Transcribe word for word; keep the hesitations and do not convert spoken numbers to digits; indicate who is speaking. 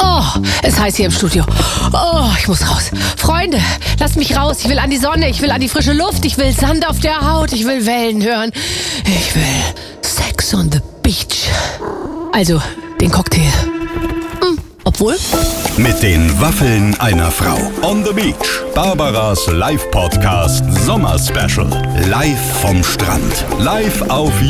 Speaker 1: Oh, es heißt hier im Studio. Oh, ich muss raus. Freunde, lasst mich raus. Ich will an die Sonne, ich will an die frische Luft, ich will Sand auf der Haut, ich will Wellen hören. Ich will Sex on the Beach. Also, den Cocktail. Hm, obwohl...
Speaker 2: Mit den Waffeln einer Frau. On the Beach. Barbaras Live-Podcast Sommer-Special. Live vom Strand. Live auf